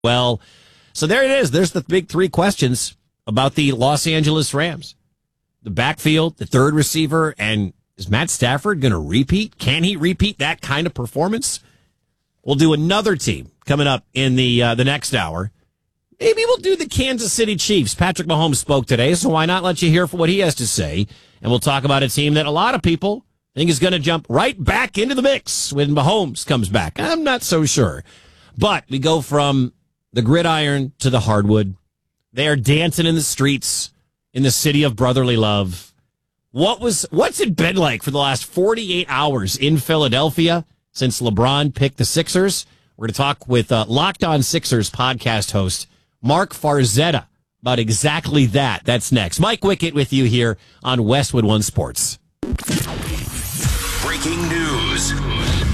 Well, so there it is. There's the big three questions about the Los Angeles Rams. The backfield, the third receiver, and is Matt Stafford going to repeat? Can he repeat that kind of performance? We'll do another team coming up in the next hour. Maybe we'll do the Kansas City Chiefs. Patrick Mahomes spoke today, so why not let you hear what he has to say? And we'll talk about a team that a lot of people think is going to jump right back into the mix when Mahomes comes back. I'm not so sure. But we go from the gridiron to the hardwood. They are dancing in the streets in the city of brotherly love. What's it been like for the last 48 hours in Philadelphia since LeBron picked the Sixers? We're going to talk with Locked On Sixers podcast host Mark Farzetta about exactly that. That's next. Mike Wickett with you here on Westwood One Sports. Breaking news.